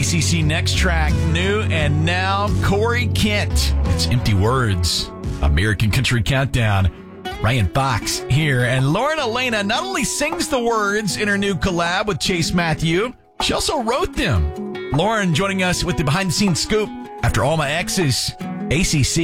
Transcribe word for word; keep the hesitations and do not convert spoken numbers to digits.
C C Next Track, new and now, Corey Kent. It's Empty Words, American Country Countdown. Ryan Fox here, and Lauren Elena not only sings the words in her new collab with Chase Matthew, she also wrote them. Lauren joining us with the behind-the-scenes scoop after All My Exes, A C C.